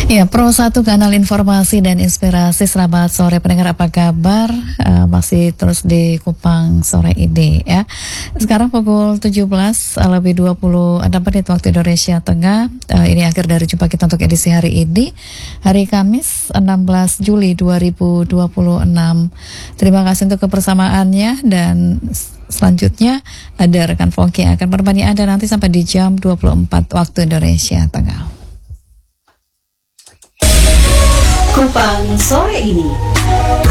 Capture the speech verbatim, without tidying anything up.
Ya, Pro satu kanal informasi dan inspirasi. Selamat sore pendengar, apa kabar? Uh, masih terus di Kupang sore ini ya. Sekarang pukul tujuh belas lebih dua puluh enam menit waktu Indonesia Tengah. Uh, ini akhir dari jumpa kita untuk edisi hari ini, hari Kamis enam belas Juli dua ribu dua puluh enam. Terima kasih untuk kebersamaannya, dan selanjutnya ada rekan Fongki yang akan menemani Anda nanti sampai di jam dua puluh empat waktu Indonesia Tengah. Kupang sore ini.